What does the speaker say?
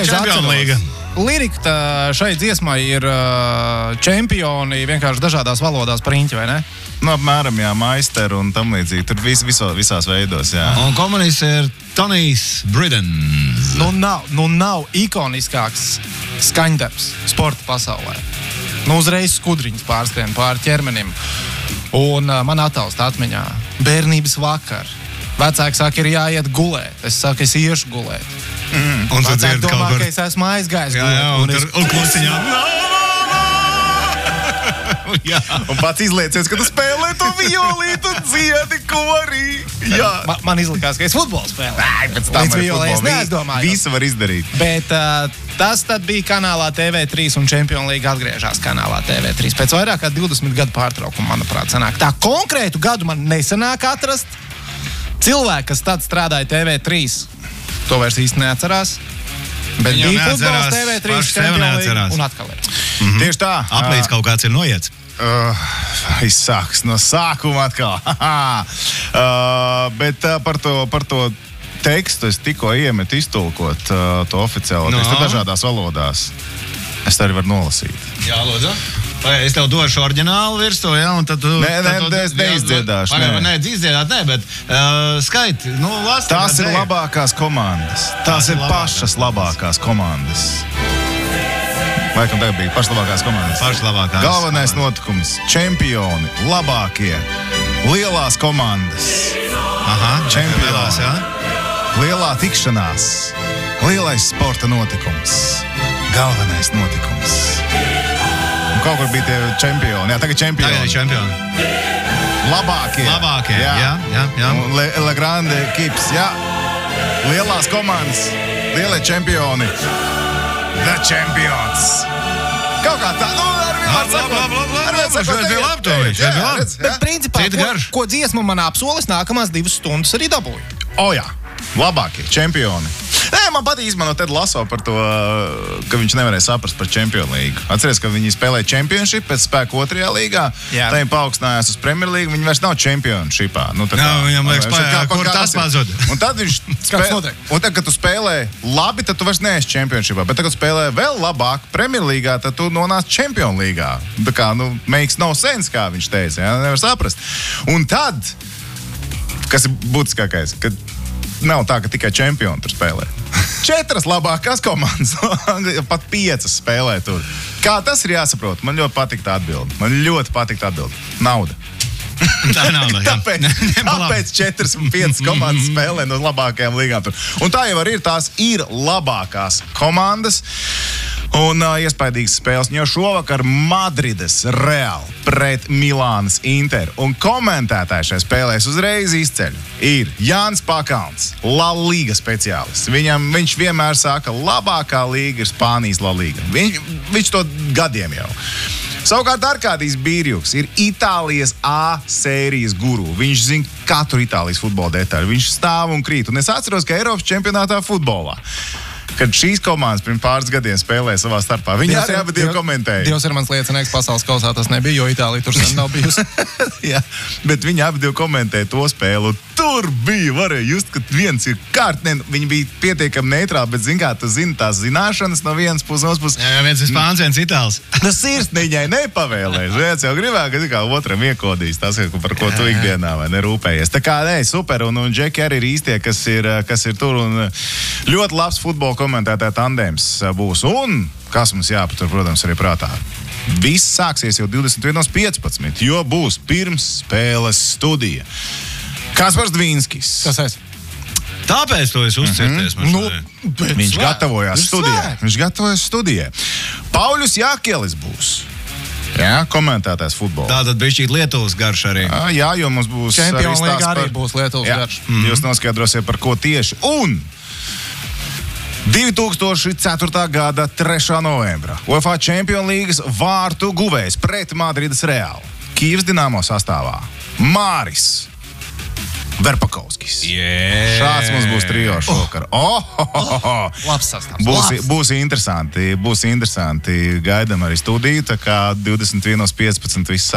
pareizi atceros. Lirika šai dziesmai ir čempioni vienkārši dažādās valodās priņķi, vai ne? Nu, apmēram, jā, maisteru un tam līdzīgi. Tur visās veidos, jā. Un komunists ir Tonijs Bridens. Nu nav ikoniskāks skaņdarbs sporta pasaulē. Nu, uzreiz skudriņas pārskrien pāri ķermenim. Un man attālst atmiņā bērnības vakar. Vecāki saka, ir jāiet gulēt. Es saku, es iešu gulēt. Un tu Vecāki dzirdi domā, kaut kur. ka es esmu aizgājis Jā, un klusiņā. Un pats izliecies, ka tu spēlē to violītu un dziedi korī. Jā. Man izlikās, ka es futbolu spēlēju. Pēc tam Līdz ar violē es futbolu neaizdomājos. Visu var izdarīt. Bet tas tad bija kanālā TV3 un Čempionu līga atgriežās kanālā TV3. Pēc vairāk kā 20 gadu pārtraukuma, manuprāt, sanāk. Tā konkrētu gadu man nesanāk atrast. Cilvēki, kas tad strādāja TV3, to vairs īsti neatcerās. Bet Viņu bija futbols neatcerās, TV3, paši sev Čempionu līga neatcerās. un atkal ir. Tieši tā. Aplīdz kaut kāds ir noiets. Izsāks no sākuma atkal. Bet par to tekstu es tikko iemetu iztulkot to oficiālo tekstu dažādās valodās. Es arī varu nolasīt. Jā, lūdzu. Es tev došu oriģinālu virsmu, ja, un tad tu... Es neizdziedāšu. Nē, izdziedāt, bet skaiti, lasi. Tās ir labākās komandas. Tās ir pašas labākās komandas. Laikam tagad bija pašas labākās komandas. Galvenais notikums – čempioni, labākie, lielās komandas. Čempioni. Lielās, jā? Lielā tikšanās, lielais sporta notikums, galvenais notikums. Un kaut kur bija tie čempioni. Jā, tagad čempioni. Tagad ir čempioni. Labākie. Jā. Un Le Grande Kips, jā. Lielās komandas, lielie čempioni. The Champions. Kaut kā tā, Bet principā, ko dziesma man apsolis, nākamās 2 stundas arī dabūju. Jā, labākie čempioni. Nē, man patīk izmantot Ted Lasso par to, ka viņš nevarēja saprast par Čempionu līgu. Atceries, ka viņi spēlēja Championship pēc spēku 2. līgā, tā viņi paaugstinājās uz Premier League, viņi vairs nav Championshipā. Viņam liekas, kur tas pazud. Un tad viņš un tad, kad tu spēlē labi, tad tu vairs neesi Championshipā, bet tagad spēlē vēl labāk Premier Līgā, tad tu nonāc Čempionu līgā. Tā kā, makes no sense, kā viņš teica, nevar saprast. Un tad, kas ir būtiskākais, kad nav tā, ka tikai čempioni tur spēlē. 4 labākās komandas, pat 5 spēlē tur. Kā tas ir jāsaprot? Man ļoti patīk tā atbilde. Nauda. Tā ir nauda, jā. Tāpēc 4 un 5 komandas spēlē no labākajām līgām tur. Un tā jau arī ir, tās ir labākās komandas. Un iespaidīgas spēles, jo šovakar Madrides Real pret Milānas Inter. Un komentētāji šajā spēlēs uzreiz izceļ ir Jānis Pakalns, La Liga speciālists. Viņš vienmēr saka, labākā līga ir Spānijas La Liga. Viņš to gadiem jau. Savukārt Arkādijs Bīrjuks ir Itālijas A sērijas guru. Viņš zina katru Itālijas futbola detaļu. Viņš stāv un krīt. Un es atceros, ka Eiropas čempionātā futbolā, kad šīs komandas pirms pāris gadiem spēlēja savā starpā. Viņi arī abi divi komentēja. Dievs ir mans liecinieks, pasaules kausā tas nebija, jo Itālija tur sen nav bijusi. Jā, bet viņi abi divi komentēja to spēlu. Tur bija, varēja just, ka viens ir viņi bija pietiekami neitrāli, bet zin kā, tu zini tās zināšanas no vienas puses, no puses. Jā, viens ir Spāns, viens Itāls. Sirsniņai nepavēlēs. Viens jau gribēja, ka otram iekodīs tas, par ko tu ikdienā vai nerūpējies. Tā kā, super, un Džeki arī ir īstie, kas ir tur, un ļoti labs futbola komentētāja tandēms būs. Un kas mums jāpatur, protams, arī prātā. Viss sāksies jau 21:15, jo būs pirms spēles studija. Kaspars Dvīnskis. Kas es? Tāpēc to es uzcieties. Viņš gatavojās studijai. Pauļus Jākelis būs. Jā, komentētājs futbolā. Tātad bišķīt Lietuvas garš arī. Jā, jo mums būs Čempionu līgā arī būs Lietuvas garš. Jūs noskaidrosiet, par ko tieši. Un 2004. gada 3. novembra UEFA Čempionu līgas vārtu guvējs pret Madrides Real. Kīvas Dinamo sastāvā Māris Verpakovskis. Šāds mums būs trijo šovakar. Labs sastāvs. Būs interesanti. Gaidam arī studiju, tā kā 21:15 viss